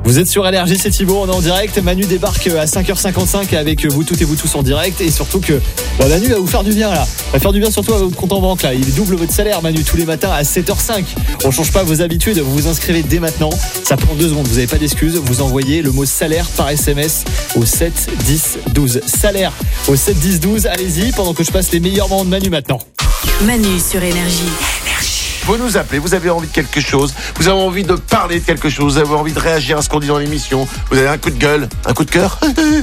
Vous êtes sur LRJ, c'est Thibaut, on est en direct. Manu débarque à 5h55 avec vous toutes et vous tous en direct. Et surtout que Manu va vous faire du bien là. Va faire du bien surtout à votre compte en banque là. Il double votre salaire Manu tous les matins à 7h05. On change pas vos habitudes, vous vous inscrivez dès maintenant. Ça prend 2 secondes, vous n'avez pas d'excuses. Vous envoyez le mot salaire par SMS au 7 10 12. Salaire au 7 10 12. Allez-y pendant que je passe les meilleurs moments de Manu maintenant. Manu sur Énergie. Vous nous appelez, vous avez envie de quelque chose, vous avez envie de parler de quelque chose, vous avez envie de réagir à ce qu'on dit dans l'émission, vous avez un coup de gueule, un coup de cœur.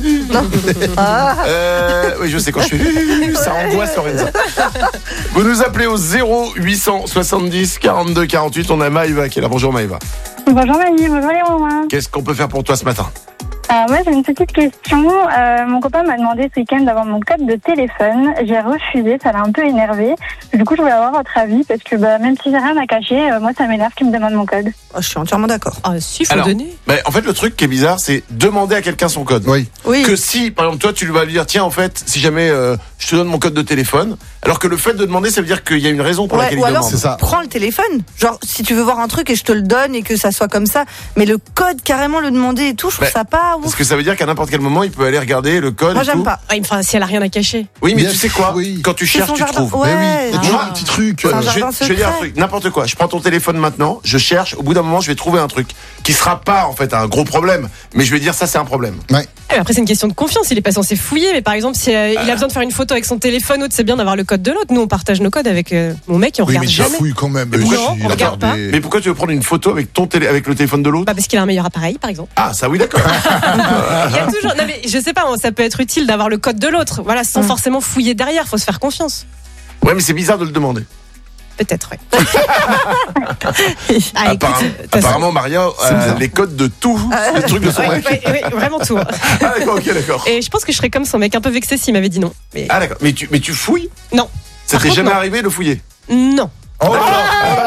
Oui, je sais quand je suis. Ça angoisse Lorenza. Vous nous appelez au 0870 42 48. On a Maëva qui est là. Bonjour Maëva. Bonjour Manu, bonjour les mamans. Qu'est-ce qu'on peut faire pour toi ce matin? Moi j'ai une petite question. Mon copain m'a demandé ce week-end d'avoir mon code de téléphone. J'ai refusé, ça l'a un peu énervé. Du coup je voulais avoir votre avis parce que même si j'ai rien à cacher, moi ça m'énerve qu'il me demande mon code. Oh, je suis entièrement d'accord. Ah si, faut Alors, donner. En fait le truc qui est bizarre c'est demander à quelqu'un son code. Oui. Que si par exemple toi tu lui vas lui dire tiens en fait si jamais je te donne mon code de téléphone, alors que le fait de demander ça veut dire qu'il y a une raison pour laquelle ou il alors demande. C'est ça. prends le téléphone. Genre si tu veux voir un truc et je te le donne et que ça soit comme ça, mais le code carrément le demander et tout, je trouve ça pas ouf. Parce que ça veut dire qu'à n'importe quel moment il peut aller regarder le code. Moi et j'aime tout. pas. Enfin, si elle a rien à cacher. Oui mais Bien tu sais quoi oui. Quand tu C'est cherches son tu jardin. trouves. Ouais. Mais oui, il y a toujours Ah. un petit truc. C'est un Je jardin vais dire un secret. truc, n'importe quoi. Je prends ton téléphone maintenant, je cherche. Au bout d'un moment, je vais trouver un truc qui sera pas en fait un gros problème, mais je vais dire ça c'est un problème. Mais après, c'est une question de confiance. Il est pas censé fouiller. Mais par exemple, si il a besoin de faire une photo avec son téléphone, c'est bien d'avoir le code de l'autre. Nous, on partage nos codes avec mon mec et on Oui, regarde mais tu jamais. fouilles quand même. Mais non, on regarde pas. Mais pourquoi tu veux prendre une photo avec avec le téléphone de l'autre? Parce qu'il a un meilleur appareil, par exemple. Ah ça oui d'accord. Il y a toujours. Non mais je sais pas. Ça peut être utile d'avoir le code de l'autre. Voilà, sans forcément fouiller derrière. Faut se faire confiance. Ouais mais c'est bizarre de le demander. Peut-être, ouais. Ah, écoute, Apparemment Maria a les codes de tout les trucs de son mec. Oui, vraiment tout. Ah d'accord, ok d'accord. Et je pense que je serais comme son mec, un peu vexé s'il m'avait dit non. Mais Ah d'accord. Mais tu fouilles? non. Ça Par t'est contre, jamais non. arrivé de fouiller? Non. Oh là là.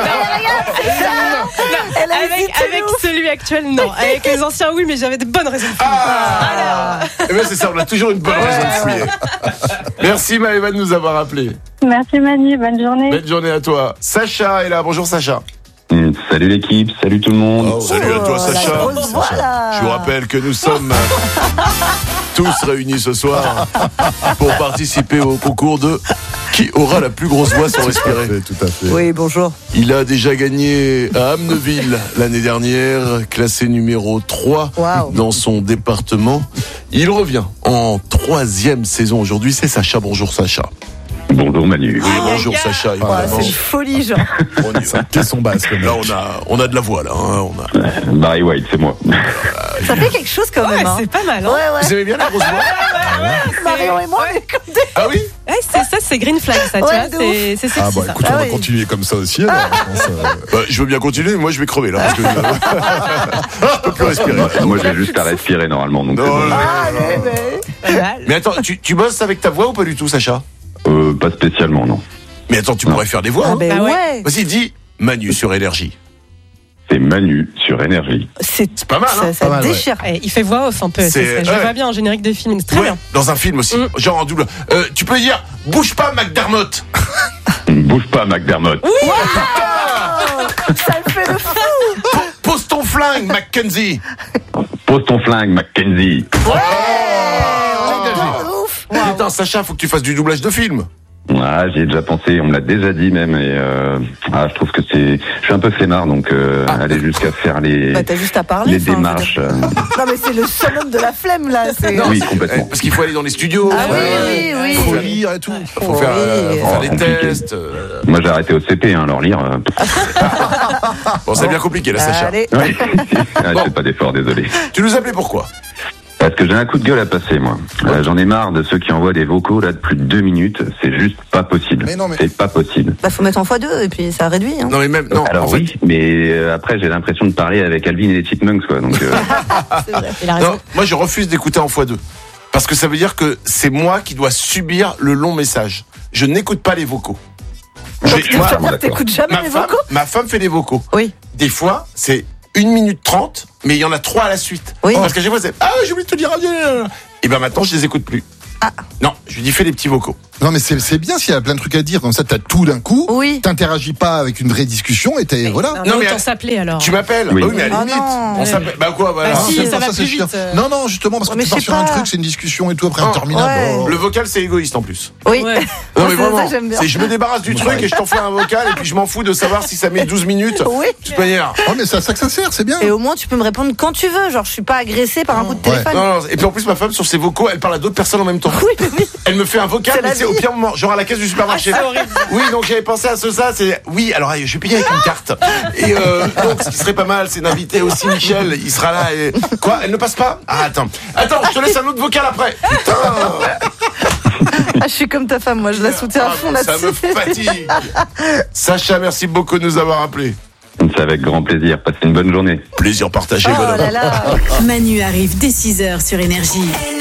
Avec celui actuel, non. Avec les anciens, oui, mais j'avais de bonnes raisons de fouiller. Eh bien c'est ça, on a toujours une bonne raison de fouiller. Merci Maëva de nous avoir appelé. Merci Manu, bonne journée. Belle journée à toi. Sacha est là, bonjour Sacha. Salut l'équipe, salut tout le monde. Oh, salut à toi la Sacha. grosse voix, là. Je vous rappelle que nous sommes tous réunis ce soir pour participer au concours de qui aura la plus grosse voix sans respirer. Tout à fait. Oui, bonjour. Il a déjà gagné à Amneville l'année dernière, classé numéro 3 Wow. dans son département. Il revient en 3e saison aujourd'hui, c'est Sacha. Bonjour Sacha. Bonjour Manu. Oui, bonjour Sacha, Ouais, évidemment. c'est une folie, genre. On y va. Caisson basse, comme Là on a de la voix là. Hein. Barry White, c'est moi. Ça fait quelque chose quand Ouais, même. Hein. c'est pas mal. Hein. Ouais. Vous aimez bien la grosse voix? Marion et moi, on est comme des... Ah oui? Ouais, c'est green flag, ça, tu Ouais, vois. de C'est sexy, Ah bah ça. écoute, on va continuer comme ça aussi. Alors, je pense, Je veux bien continuer, moi je vais crever là parce que je peux plus respirer. Moi j'ai juste à respirer normalement. Donc c'est Non, bon. Allez, mais... Pas mal. mais attends, tu bosses avec ta voix ou pas du tout, Sacha? Pas spécialement, non. Mais attends, tu pourrais faire des voix. Ah Hein. ben Bah ouais. ouais. Vas-y, dis Manu sur Énergie. C'est Manu sur Énergie. C'est pas mal, hein. Ça Pas mal, déchire. Ouais, il fait voix off un peu. C'est- Je ouais. vois bien en générique de film. C'est très Ouais, bien. dans un film aussi, genre en double. Tu peux dire bouge pas McDermott. Bouge pas McDermott. Ça le fait de fou. Pose ton flingue Mackenzie. Pose ton flingue Mackenzie. Ouf. Putain, Sacha, faut que tu fasses du doublage de film. Ah, j'y ai déjà pensé, on me l'a déjà dit même et je trouve que je suis un peu flemmard donc aller jusqu'à faire les Bah t'as juste à parler. les enfin, démarches. je veux dire. Non mais c'est le summum de la flemme là. C'est... Oui, complètement. Parce qu'il faut aller dans les studios. Ah oui. faut lire et tout. Faut faire, Oui. faut faire les Compliqué. tests. Moi j'ai arrêté au CP, alors lire. Bon, c'est bien compliqué là, Sacha. Allez. Oui. C'est pas d'effort, désolé. Tu nous appelais pourquoi? Parce que j'ai un coup de gueule à passer, moi. J'en ai marre de ceux qui envoient des vocaux là de plus de 2 minutes. C'est juste pas possible. Mais non, mais- C'est pas possible. Bah faut mettre en x2 et puis ça réduit. Hein. Non, mais même, non, Alors en fait. oui, mais après j'ai l'impression de parler avec Alvin et les Chipmunks, quoi. Donc C'est vrai. Il a raison. Non, moi je refuse d'écouter en x2. Parce que ça veut dire que c'est moi qui dois subir le long message. Je n'écoute pas les vocaux. Donc tu veux Moi, dire d'accord. t'écoutes jamais les vocaux? ma femme fait les vocaux. Oui. Des fois, c'est 1 minute 30, mais il y en a 3 à la suite. Oui. Parce qu'à chaque fois, c'est j'ai oublié de te dire. Et ben maintenant, je les écoute plus. Non, je lui dis fais des petits vocaux. Non, mais c'est bien s'il y a plein de trucs à dire. Comme ça, t'as tout d'un coup. Oui. T'interagis pas avec une vraie discussion et voilà. Non, mais autant s'appeler alors. Tu m'appelles. Oui. Ah oui, mais à la Ah limite. non. On s'appelle. Bah quoi, voilà. Bah si, c'est ça va c'est plus chiant. vite. Non, justement, parce que Mais tu je pars sais sur un pas. truc, c'est une discussion et tout après Oh, interminable. ouais. Oh. Le vocal, c'est égoïste en plus. Oui. Ouais. Non, mais C'est vraiment. ça, j'aime bien. C'est je me débarrasse du truc et je t'en fais un vocal et puis je m'en fous de savoir si ça met 12 minutes. Oui. De toute manière. Oh, mais c'est à ça que ça sert, c'est bien. Et au moins, tu peux me répondre quand tu veux. Genre, je suis pas agressée par un coup de téléphone. Non, et puis en plus, ma femme, sur ses vocaux, elle parle à d'autres personnes en même temps. Oui, mais oui. Elle me fait un vocal, C'est mais la c'est au vie. pire moment, genre à la caisse du supermarché. Ah, c'est horrible. Oui, donc j'avais pensé à ça, c'est... Oui, alors je vais payer avec une carte. Et donc, ce qui serait pas mal, c'est d'inviter aussi Michel, il sera là et... Quoi, elle ne passe pas? Ah, attends, je te laisse un autre vocal après. Putain. Ah, je suis comme ta femme, moi, je la soutiens à fond Ça là-dessus. me fatigue. Sacha, merci beaucoup de nous avoir appelés. C'est avec grand plaisir. Passez une bonne journée. Plaisir partagé, Oh madame. là là. Manu arrive dès 6h sur Énergie.